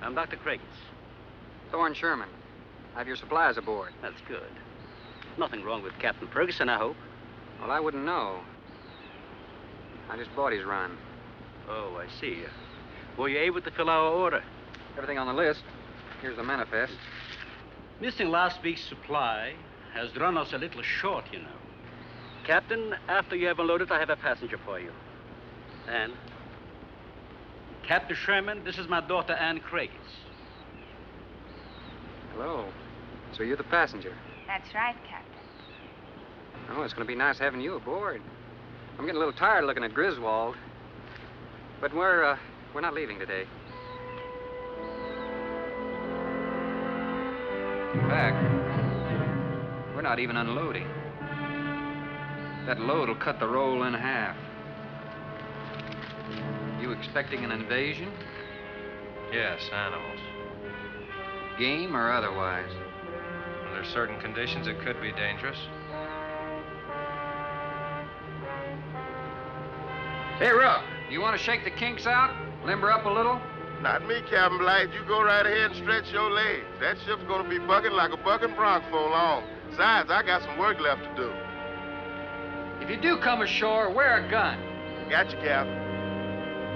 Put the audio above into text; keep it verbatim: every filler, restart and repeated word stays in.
I'm Doctor Craigs. Thorne Sherman. I have your supplies aboard. That's good. Nothing wrong with Captain Ferguson, I hope. Well, I wouldn't know. I just bought his run. Oh, I see. Were you able to fill our order? Everything on the list. Here's the manifest. Missing last week's supply has run us a little short, you know. Captain, after you have unloaded, I have a passenger for you. Anne. Captain Sherman, this is my daughter, Anne Craigs. Hello. So you're the passenger? That's right, Captain. Oh, it's going to be nice having you aboard. I'm getting a little tired looking at Griswold. But we're, uh, we're not leaving today. In fact, we're not even unloading. That load will cut the roll in half. You expecting an invasion? Yes, animals. Game or otherwise? Under certain conditions, it could be dangerous. Hey, Rook, you want to shake the kinks out? Limber up a little? Not me, Captain Blythe. You go right ahead and stretch your legs. That ship's gonna be bucking like a bucking bronc for long. Besides, I got some work left to do. If you do come ashore, wear a gun. Got you, Captain.